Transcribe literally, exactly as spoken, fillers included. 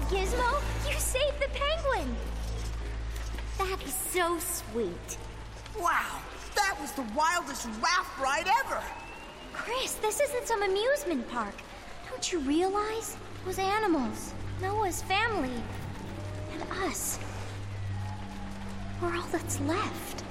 Gizmo! You saved the penguin! That is so sweet. Wow, that was the wildest raft ride ever! Chris, this isn't some amusement park. Don't you realize? Those animals, Noah's family, and us. We're all that's left.